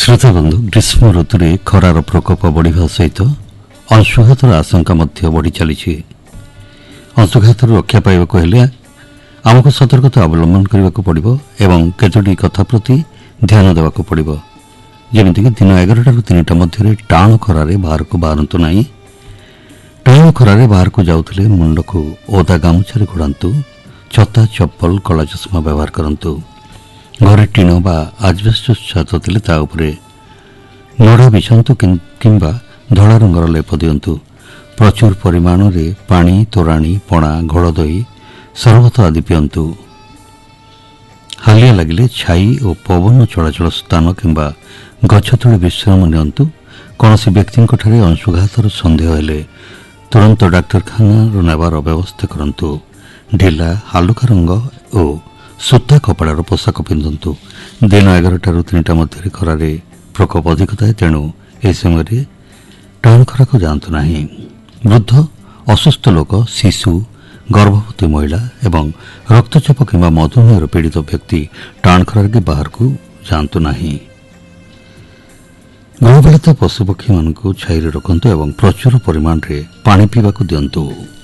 श्रोता बंधु ग्रीष्म ऋतु में खरार प्रकोप बढ़ा सहित अंशुघातर आशंका बढ़ी चली। अंशुघात रक्षा पाइबा हेले आमको सतर्कता अवलंबन करने को पड़ो एवं केतोटी कथा प्रति ध्यान देवाक पड़ो। जमीक दिन 11 ରୁ 3ଟା मध्य टाण खरारे बाहर को बाहरतु ना। टाण खरारे बाहर को जाऊे मुंड को ओदा गामुछारे घोड़ातु। छता चप्पल कला चश्मा व्यवहार करतु। घरे टीण बा आजबेस्टस छात थे नड़ा बिछातु किंबा धड़ा रंगर लेप दिंतु। प्रचुर परिमाण में पानी तोराणी पणा घोल दही सरबत आदि पिंतु। हालिया लगिले छाई और पवन चलाचल स्थान किंबा गछ तले विश्राम नियंतु। कौन व्यक्ति अंशुघातर सन्देह हेले तुरंत डाक्तरखाना नेबार व्यवस्था करंतु। ढिला हालुका रंग और सूता कपड़ार पोशाक पिंधतु। दिन 11 ରୁ 3ଟା मध्य खरारे प्रकोप अधिक थाए तेणु ए समय टाण खरा को जातु ना। वृद्ध असुस्थ लोक शिशु गर्भवती महिला एवं रक्तचाप किंबा मधुमेह पीड़ित व्यक्ति टाण खरार के बाहर को जातु ना। गृहपालित पशुपक्षी मान छाई रखु एवं प्रचुर परिमाण में पानी पीवा दिंतु।